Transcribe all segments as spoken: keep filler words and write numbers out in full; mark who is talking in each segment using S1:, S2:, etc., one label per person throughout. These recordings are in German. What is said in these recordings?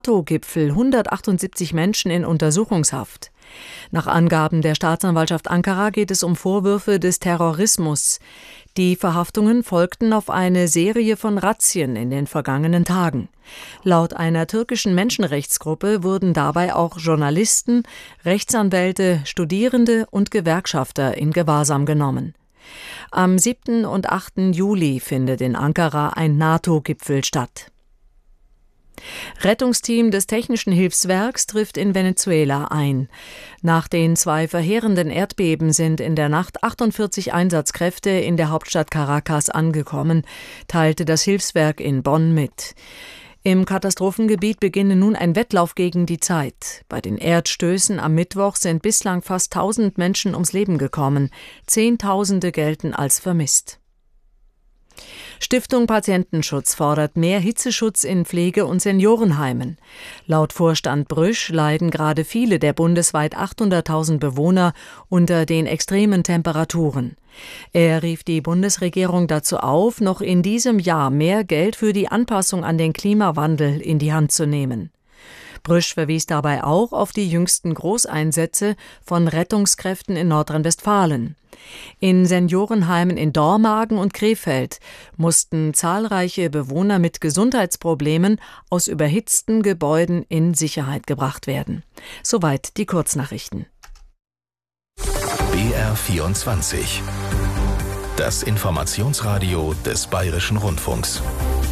S1: NATO-Gipfel hundertachtundsiebzig Menschen in Untersuchungshaft. Nach Angaben der Staatsanwaltschaft Ankara geht es um Vorwürfe des Terrorismus. Die Verhaftungen folgten auf eine Serie von Razzien in den vergangenen Tagen. Laut einer türkischen Menschenrechtsgruppe wurden dabei auch Journalisten, Rechtsanwälte, Studierende und Gewerkschafter in Gewahrsam genommen. Am siebten und achten Juli findet in Ankara ein NATO-Gipfel statt. Rettungsteam des Technischen Hilfswerks trifft in Venezuela ein. Nach den zwei verheerenden Erdbeben sind in der Nacht achtundvierzig Einsatzkräfte in der Hauptstadt Caracas angekommen, teilte das Hilfswerk in Bonn mit. Im Katastrophengebiet beginne nun ein Wettlauf gegen die Zeit. Bei den Erdstößen am Mittwoch sind bislang fast tausend Menschen ums Leben gekommen. Zehntausende gelten als vermisst. Stiftung Patientenschutz fordert mehr Hitzeschutz in Pflege- und Seniorenheimen. Laut Vorstand Brüsch leiden gerade viele der bundesweit achthunderttausend Bewohner unter den extremen Temperaturen. Er rief die Bundesregierung dazu auf, noch in diesem Jahr mehr Geld für die Anpassung an den Klimawandel in die Hand zu nehmen. Brüsch verwies dabei auch auf die jüngsten Großeinsätze von Rettungskräften in Nordrhein-Westfalen. In Seniorenheimen in Dormagen und Krefeld mussten zahlreiche Bewohner mit Gesundheitsproblemen aus überhitzten Gebäuden in Sicherheit gebracht werden. Soweit die Kurznachrichten.
S2: B R vierundzwanzig. Das Informationsradio des Bayerischen Rundfunks.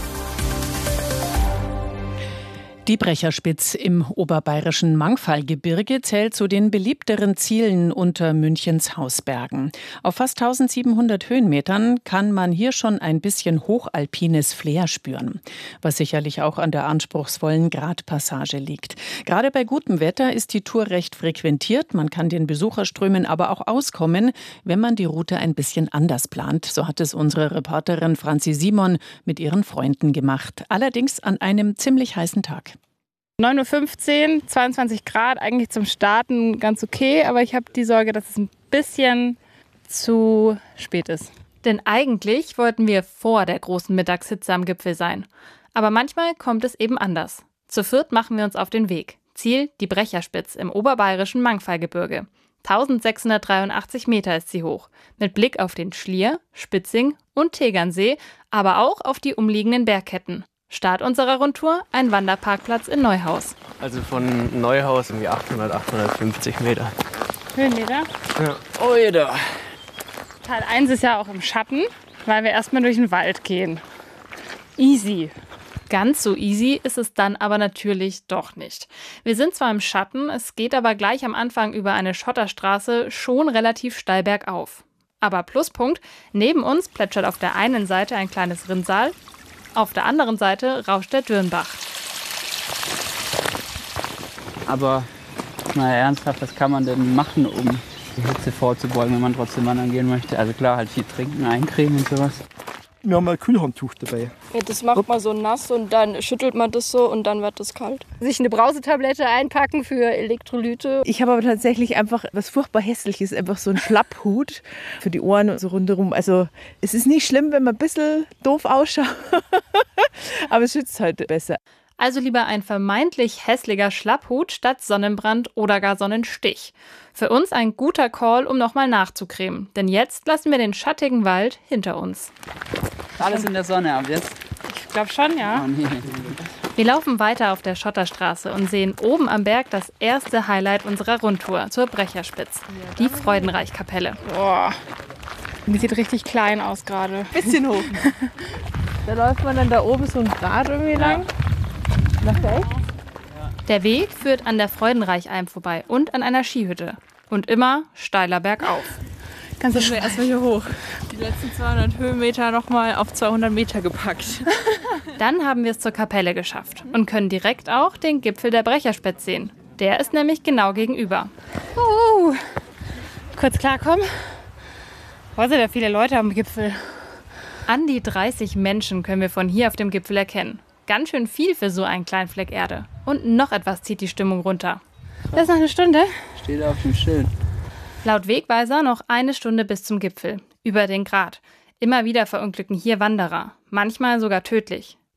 S3: Die Brecherspitz im oberbayerischen Mangfallgebirge zählt zu den beliebteren Zielen unter Münchens Hausbergen. Auf fast eintausendsiebenhundert Höhenmetern kann man hier schon ein bisschen hochalpines Flair spüren, was sicherlich auch an der anspruchsvollen Gratpassage liegt. Gerade bei gutem Wetter ist die Tour recht frequentiert, man kann den Besucherströmen aber auch auskommen, wenn man die Route ein bisschen anders plant. So hat es unsere Reporterin Franzi Simon mit ihren Freunden gemacht. Allerdings an einem ziemlich heißen Tag.
S4: neun Uhr fünfzehn, zweiundzwanzig Grad, eigentlich zum Starten ganz okay, aber ich habe die Sorge, dass es ein bisschen zu spät ist.
S5: Denn eigentlich wollten wir vor der großen Mittagshitze am Gipfel sein. Aber manchmal kommt es eben anders. Zu viert machen wir uns auf den Weg. Ziel die Brecherspitz im oberbayerischen Mangfallgebirge. eintausendsechshundertdreiundachtzig Meter ist sie hoch, mit Blick auf den Schlier, Spitzing und Tegernsee, aber auch auf die umliegenden Bergketten. Start unserer Rundtour, ein Wanderparkplatz in Neuhaus.
S6: Also von Neuhaus irgendwie achthundert, achthundertfünfzig Meter.
S4: Höhenmeter?
S6: Ja. Oh jeder.
S4: Teil eins ist ja auch im Schatten, weil wir erstmal durch den Wald gehen. Easy.
S5: Ganz so easy ist es dann aber natürlich doch nicht. Wir sind zwar im Schatten, es geht aber gleich am Anfang über eine Schotterstraße schon relativ steil bergauf. Aber Pluspunkt, neben uns plätschert auf der einen Seite ein kleines Rinnsal, auf der anderen Seite rauscht der Dürnbach.
S7: Aber na ernsthaft, was kann man denn machen, um die Hitze vorzubeugen, wenn man trotzdem wandern gehen möchte? Also klar, halt viel trinken, eincremen und sowas.
S8: Wir haben ein Kühlhandtuch dabei.
S9: Ja, das macht man so nass und dann schüttelt man das so und dann wird das kalt.
S4: Sich eine Brausetablette einpacken für Elektrolyte.
S10: Ich habe aber tatsächlich einfach was furchtbar Hässliches, einfach so ein Schlapphut für die Ohren und so rundherum. Also es ist nicht schlimm, wenn man ein bisschen doof ausschaut, aber es schützt halt besser.
S5: Also lieber ein vermeintlich hässlicher Schlapphut statt Sonnenbrand oder gar Sonnenstich. Für uns ein guter Call, um nochmal nachzucremen. Denn jetzt lassen wir den schattigen Wald hinter uns.
S7: Alles in der Sonne ab jetzt?
S4: Ich glaube schon, ja.
S7: Oh, nee.
S5: Wir laufen weiter auf der Schotterstraße und sehen oben am Berg das erste Highlight unserer Rundtour zur Brecherspitz, die Freudenreichkapelle.
S4: Boah, die sieht richtig klein aus gerade.
S10: Bisschen hoch. Da läuft man dann da oben so ein Grat irgendwie lang. Nach rechts.
S5: Der Weg führt an der Freudenreichalm vorbei und an einer Skihütte. Und immer steiler bergauf.
S10: Kannst du schon erstmal hier hoch. Die letzten zweihundert Höhenmeter nochmal auf zweihundert Meter gepackt.
S5: Dann haben wir es zur Kapelle geschafft und können direkt auch den Gipfel der Brecherspitz sehen. Der ist nämlich genau gegenüber.
S4: Uh, kurz klarkommen. Wo sind da viele Leute am Gipfel?
S5: An die dreißig Menschen können wir von hier auf dem Gipfel erkennen. Ganz schön viel für so einen kleinen Fleck Erde. Und noch etwas zieht die Stimmung runter.
S4: Das ist noch eine Stunde.
S7: Steht auf dem Schild.
S5: Laut Wegweiser noch eine Stunde bis zum Gipfel. Über den Grat. Immer wieder verunglücken hier Wanderer. Manchmal sogar tödlich.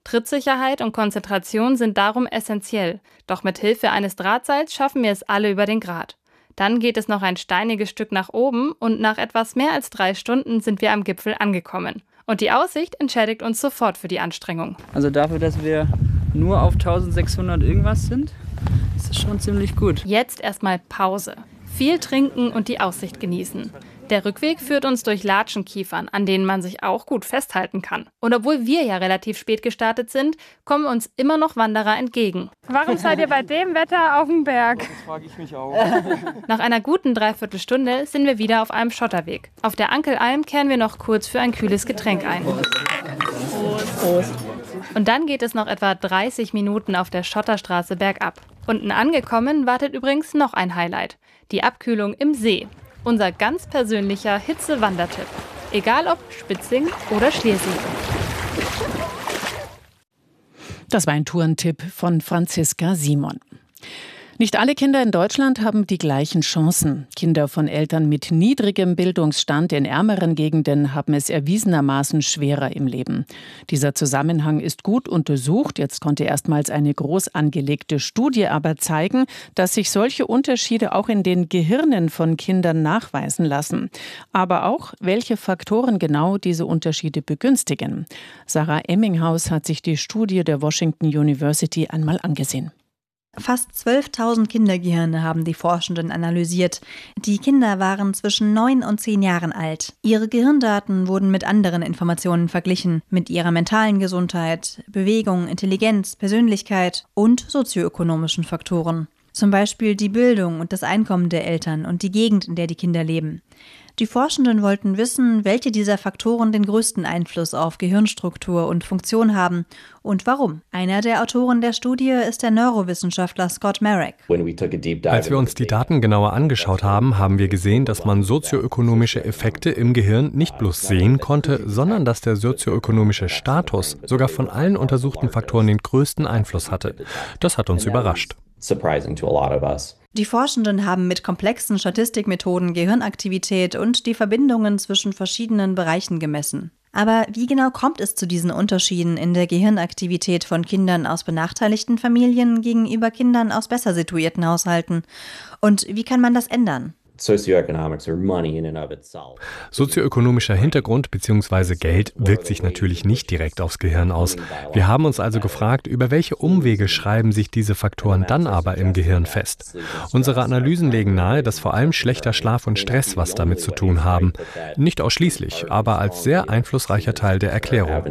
S5: Trittsicherheit und Konzentration sind darum essentiell. Doch mit Hilfe eines Drahtseils schaffen wir es alle über den Grat. Dann geht es noch ein steiniges Stück nach oben und nach etwas mehr als drei Stunden sind wir am Gipfel angekommen. Und die Aussicht entschädigt uns sofort für die Anstrengung.
S7: Also dafür, dass wir nur auf eintausendsechshundert irgendwas sind, ist das schon ziemlich gut.
S5: Jetzt erstmal Pause. Viel trinken und die Aussicht genießen. Der Rückweg führt uns durch Latschenkiefern, an denen man sich auch gut festhalten kann. Und obwohl wir ja relativ spät gestartet sind, kommen uns immer noch Wanderer entgegen.
S4: Warum seid ihr bei dem Wetter auf dem Berg?
S8: Das frage ich mich auch.
S5: Nach einer guten Dreiviertelstunde sind wir wieder auf einem Schotterweg. Auf der Ankelalm kehren wir noch kurz für ein kühles Getränk ein. Prost. Prost. Und dann geht es noch etwa dreißig Minuten auf der Schotterstraße bergab. Unten angekommen wartet übrigens noch ein Highlight. Die Abkühlung im See. Unser ganz persönlicher Hitze-Wandertipp. Egal ob Spitzing oder Schlesien.
S3: Das war ein Tourentipp von Franziska Simon. Nicht alle Kinder in Deutschland haben die gleichen Chancen. Kinder von Eltern mit niedrigem Bildungsstand in ärmeren Gegenden haben es erwiesenermaßen schwerer im Leben. Dieser Zusammenhang ist gut untersucht. Jetzt konnte erstmals eine groß angelegte Studie aber zeigen, dass sich solche Unterschiede auch in den Gehirnen von Kindern nachweisen lassen. Aber auch, welche Faktoren genau diese Unterschiede begünstigen. Sarah Emminghaus hat sich die Studie der Washington University einmal angesehen.
S11: Fast zwölftausend Kindergehirne haben die Forschenden analysiert. Die Kinder waren zwischen neun und zehn Jahren alt. Ihre Gehirndaten wurden mit anderen Informationen verglichen, mit ihrer mentalen Gesundheit, Bewegung, Intelligenz, Persönlichkeit und sozioökonomischen Faktoren. Zum Beispiel die Bildung und das Einkommen der Eltern und die Gegend, in der die Kinder leben. Die Forschenden wollten wissen, welche dieser Faktoren den größten Einfluss auf Gehirnstruktur und Funktion haben und warum. Einer der Autoren der Studie ist der Neurowissenschaftler Scott Marek.
S12: Als wir uns die Daten genauer angeschaut haben, haben wir gesehen, dass man sozioökonomische Effekte im Gehirn nicht bloß sehen konnte, sondern dass der sozioökonomische Status sogar von allen untersuchten Faktoren den größten Einfluss hatte. Das hat uns überrascht.
S11: Die Forschenden haben mit komplexen Statistikmethoden Gehirnaktivität und die Verbindungen zwischen verschiedenen Bereichen gemessen. Aber wie genau kommt es zu diesen Unterschieden in der Gehirnaktivität von Kindern aus benachteiligten Familien gegenüber Kindern aus besser situierten Haushalten? Und wie kann man das ändern?
S12: Sozioökonomischer Hintergrund bzw. Geld wirkt sich natürlich nicht direkt aufs Gehirn aus. Wir haben uns also gefragt, über welche Umwege schreiben sich diese Faktoren dann aber im Gehirn fest. Unsere Analysen legen nahe, dass vor allem schlechter Schlaf und Stress was damit zu tun haben. Nicht ausschließlich, aber als sehr einflussreicher Teil der Erklärung.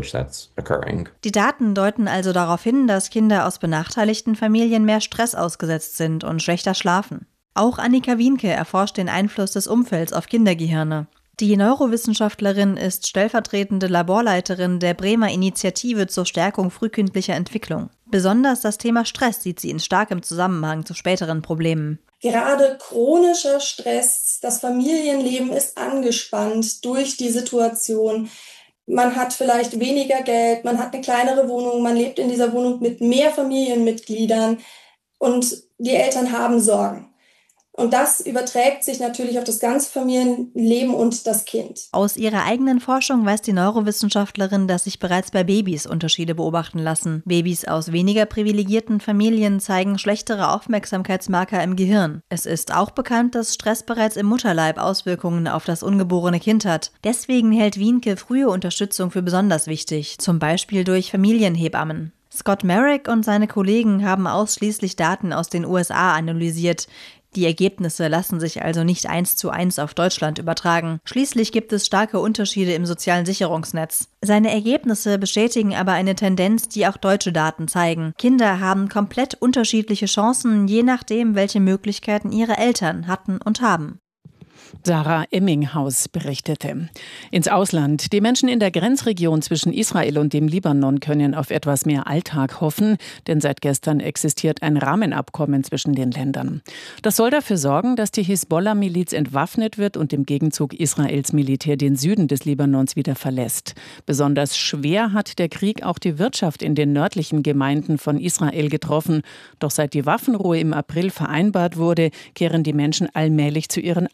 S11: Die Daten deuten also darauf hin, dass Kinder aus benachteiligten Familien mehr Stress ausgesetzt sind und schlechter schlafen. Auch Annika Wienke erforscht den Einfluss des Umfelds auf Kindergehirne. Die Neurowissenschaftlerin ist stellvertretende Laborleiterin der Bremer Initiative zur Stärkung frühkindlicher Entwicklung. Besonders das Thema Stress sieht sie in starkem Zusammenhang zu späteren Problemen.
S13: Gerade chronischer Stress, das Familienleben ist angespannt durch die Situation. Man hat vielleicht weniger Geld, man hat eine kleinere Wohnung, man lebt in dieser Wohnung mit mehr Familienmitgliedern und die Eltern haben Sorgen. Und das überträgt sich natürlich auf das ganze Familienleben und das Kind.
S11: Aus ihrer eigenen Forschung weiß die Neurowissenschaftlerin, dass sich bereits bei Babys Unterschiede beobachten lassen. Babys aus weniger privilegierten Familien zeigen schlechtere Aufmerksamkeitsmarker im Gehirn. Es ist auch bekannt, dass Stress bereits im Mutterleib Auswirkungen auf das ungeborene Kind hat. Deswegen hält Wienke frühe Unterstützung für besonders wichtig, zum Beispiel durch Familienhebammen. Scott Marek und seine Kollegen haben ausschließlich Daten aus den U S A analysiert. Die Ergebnisse lassen sich also nicht eins zu eins auf Deutschland übertragen. Schließlich gibt es starke Unterschiede im sozialen Sicherungsnetz. Seine Ergebnisse bestätigen aber eine Tendenz, die auch deutsche Daten zeigen. Kinder haben komplett unterschiedliche Chancen, je nachdem, welche Möglichkeiten ihre Eltern hatten und haben.
S3: Sarah Emminghaus berichtete. Ins Ausland. Die Menschen in der Grenzregion zwischen Israel und dem Libanon können auf etwas mehr Alltag hoffen, denn seit gestern existiert ein Rahmenabkommen zwischen den Ländern. Das soll dafür sorgen, dass die Hisbollah-Miliz entwaffnet wird und im Gegenzug Israels Militär den Süden des Libanons wieder verlässt. Besonders schwer hat der Krieg auch die Wirtschaft in den nördlichen Gemeinden von Israel getroffen. Doch seit die Waffenruhe im April vereinbart wurde, kehren die Menschen allmählich zu ihren Arbeitsplätzen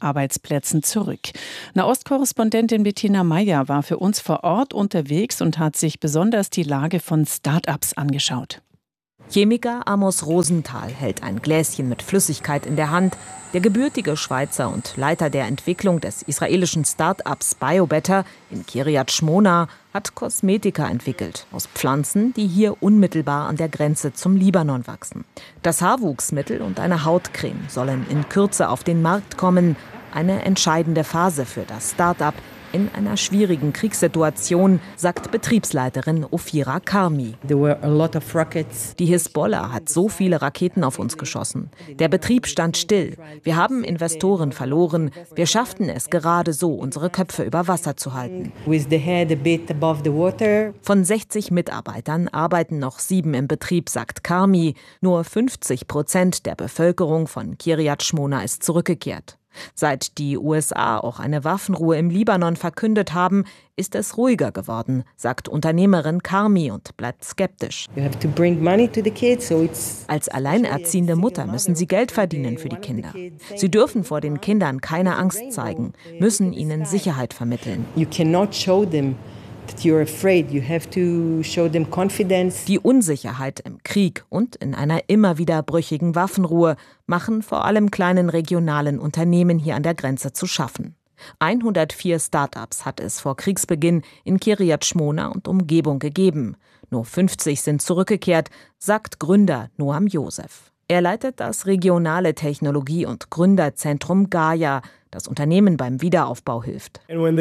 S3: Arbeitsplätzen zurück. Nahostkorrespondentin Bettina Meyer war für uns vor Ort unterwegs und hat sich besonders die Lage von Start-ups angeschaut.
S14: Chemiker Amos Rosenthal hält ein Gläschen mit Flüssigkeit in der Hand. Der gebürtige Schweizer und Leiter der Entwicklung des israelischen Start-ups BioBetter in Kiryat Shmona hat Kosmetika entwickelt aus Pflanzen, die hier unmittelbar an der Grenze zum Libanon wachsen. Das Haarwuchsmittel und eine Hautcreme sollen in Kürze auf den Markt kommen. Eine entscheidende Phase für das Start-up in einer schwierigen Kriegssituation, sagt Betriebsleiterin Ofira Karmi. Die Hisbollah hat so viele Raketen auf uns geschossen. Der Betrieb stand still. Wir haben Investoren verloren. Wir schafften es gerade so, unsere Köpfe über Wasser zu halten. Von sechzig Mitarbeitern arbeiten noch sieben im Betrieb, sagt Karmi. Nur fünfzig Prozent der Bevölkerung von Kiryat Shmona ist zurückgekehrt. Seit die U S A auch eine Waffenruhe im Libanon verkündet haben, ist es ruhiger geworden, sagt Unternehmerin Karmi und bleibt skeptisch. Als alleinerziehende Mutter müssen sie Geld verdienen für die Kinder. Sie dürfen vor den Kindern keine Angst zeigen, müssen ihnen Sicherheit vermitteln. Die Unsicherheit im Krieg und in einer immer wieder brüchigen Waffenruhe machen vor allem kleinen regionalen Unternehmen hier an der Grenze zu schaffen. hundertvier Start-ups hat es vor Kriegsbeginn in Kiryat Shmona und Umgebung gegeben. Nur fünfzig sind zurückgekehrt, sagt Gründer Noam Josef. Er leitet das regionale Technologie- und Gründerzentrum Gaia, das Unternehmen beim Wiederaufbau hilft.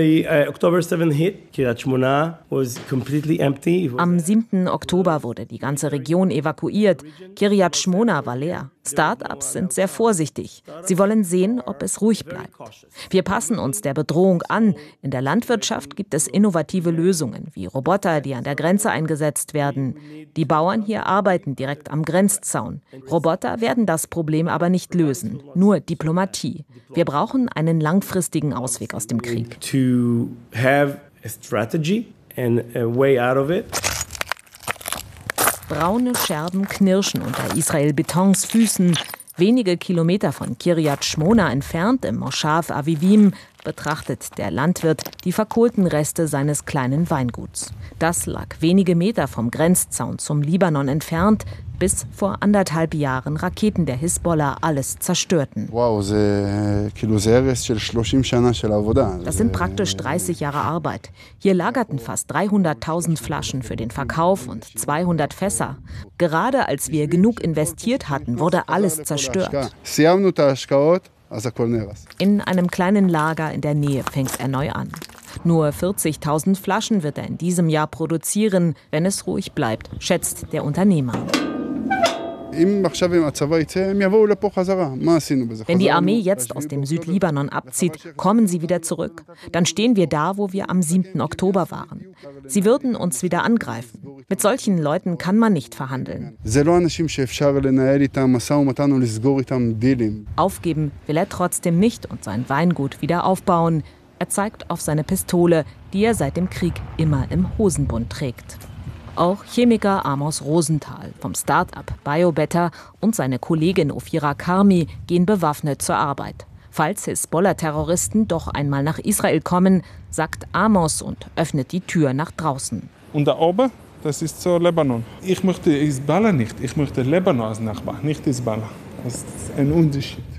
S14: Am siebten Oktober wurde die ganze Region evakuiert. Kiryat Shmona war leer. Start-ups sind sehr vorsichtig. Sie wollen sehen, ob es ruhig bleibt. Wir passen uns der Bedrohung an. In der Landwirtschaft gibt es innovative Lösungen, wie Roboter, die an der Grenze eingesetzt werden. Die Bauern hier arbeiten direkt am Grenzzaun. Roboter werden das Problem aber nicht lösen, nur Diplomatie. Wir brauchen einen langfristigen Ausweg aus dem Krieg.
S15: To have a strategy and a way out of it.
S14: Braune Scherben knirschen unter Israel Betons Füßen. Wenige Kilometer von Kiryat Shmona entfernt, im Moschav Avivim, betrachtet der Landwirt die verkohlten Reste seines kleinen Weinguts. Das lag wenige Meter vom Grenzzaun zum Libanon entfernt, bis vor anderthalb Jahren Raketen der Hisbollah alles zerstörten. Das sind praktisch dreißig Jahre Arbeit. Hier lagerten fast dreihunderttausend Flaschen für den Verkauf und zweihundert Fässer. Gerade als wir genug investiert hatten, wurde alles zerstört. In einem kleinen Lager in der Nähe fängt er neu an. Nur vierzigtausend Flaschen wird er in diesem Jahr produzieren, wenn es ruhig bleibt, schätzt der Unternehmer. Wenn die Armee jetzt aus dem Südlibanon abzieht, kommen sie wieder zurück. Dann stehen wir da, wo wir am siebten Oktober waren. Sie würden uns wieder angreifen. Mit solchen Leuten kann man nicht verhandeln. Aufgeben will er trotzdem nicht und sein Weingut wieder aufbauen. Er zeigt auf seine Pistole, die er seit dem Krieg immer im Hosenbund trägt. Auch Chemiker Amos Rosenthal vom Start-up BioBetter und seine Kollegin Ofira Karmi gehen bewaffnet zur Arbeit. Falls Hisbollah-Terroristen doch einmal nach Israel kommen, sagt Amos und öffnet die Tür nach draußen.
S16: Und da oben, das ist so Libanon. Ich möchte Hisbollah nicht, ich möchte Libanon als Nachbar, nicht Hisbollah. Das ist ein Unterschied.